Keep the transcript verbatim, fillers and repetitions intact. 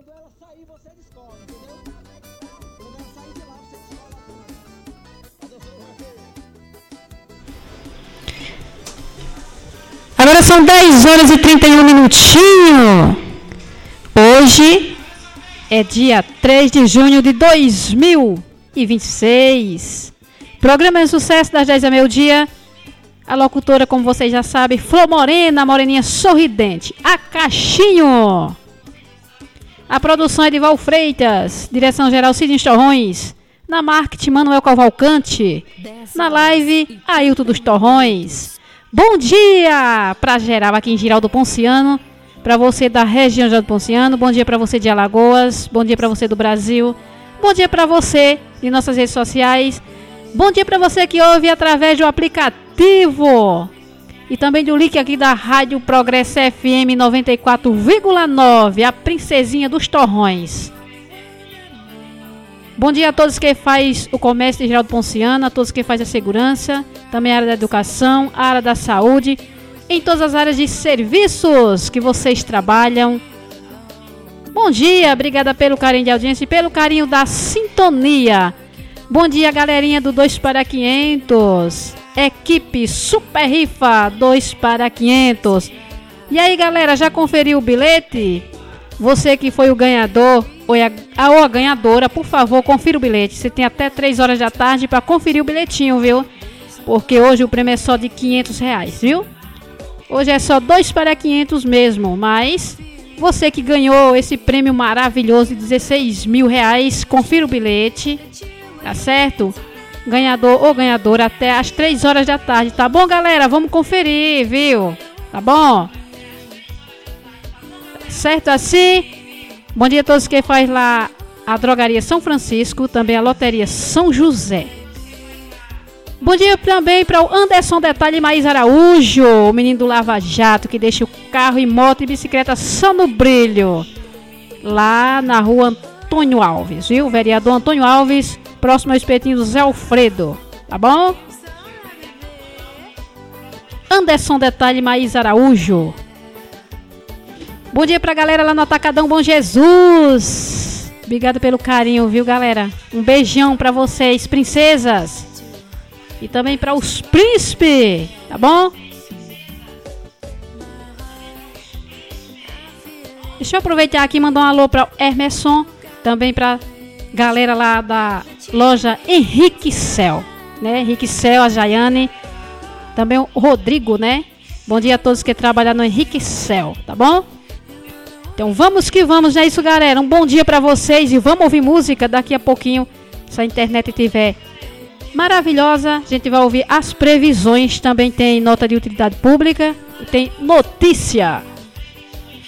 Agora são dez horas e trinta e um minutinhos. Hoje é dia três de junho de dois mil e vinte e seis. Programa de sucesso das dez ao meio-dia. A locutora, como vocês já sabem, Flor Morena, moreninha sorridente. A Caixinho. A produção é de Val Freitas. Direção geral Sidney Torrões. Na marketing, Manuel Cavalcante. Na live, Ailton dos Torrões. Bom dia para geral aqui em Giraldo Ponciano. Para você da região de Giraldo Ponciano. Bom dia para você de Alagoas. Bom dia para você do Brasil. Bom dia para você de nossas redes sociais. Bom dia para você que ouve através do aplicativo. E também do link aqui da Rádio Progresso F M noventa e quatro vírgula nove. A princesinha dos torrões. Bom dia a todos que faz o comércio de Giraldo Ponciano, a todos que faz a segurança, também a área da educação, a área da saúde, em todas as áreas de serviços que vocês trabalham. Bom dia, obrigada pelo carinho de audiência e pelo carinho da sintonia. Bom dia, galerinha do dois para quinhentos, equipe Super Rifa dois para quinhentos. E aí, galera, já conferiu o bilhete? Você que foi o ganhador ou a, ou a ganhadora, por favor, confira o bilhete. Você tem até três horas da tarde para conferir o bilhetinho, viu? Porque hoje o prêmio é só de quinhentos reais, viu? Hoje é só dois para quinhentos mesmo, mas você que ganhou esse prêmio maravilhoso de dezesseis mil reais, confira o bilhete, tá certo? Ganhador ou ganhadora até às três horas da tarde, tá bom, galera? Vamos conferir, viu? Tá bom? Certo assim? Bom dia a todos que faz lá a Drogaria São Francisco, também a Loteria São José. Bom dia também para o Anderson Detalhe Maís Araújo, o menino do Lava Jato, que deixa o carro e moto e bicicleta só no brilho. Lá na rua Antônio Alves, viu? O vereador Antônio Alves, próximo ao espetinho do Zé Alfredo, tá bom? Anderson Detalhe Maís Araújo. Bom dia pra galera lá no Atacadão Bom Jesus. Obrigado pelo carinho, viu, galera? Um beijão pra vocês, princesas. E também pra os príncipes, tá bom? Deixa eu aproveitar aqui e mandar um alô pra Hermeson. Também pra galera lá da loja Henrique Cel, né? Henrique Cel, a Jaiane. Também o Rodrigo, né? Bom dia a todos que trabalham no Henrique Cel, tá bom? Então vamos que vamos, é isso, galera. Um bom dia pra vocês e vamos ouvir música daqui a pouquinho. Se a internet estiver maravilhosa, a gente vai ouvir as previsões. Também tem nota de utilidade pública e tem notícia.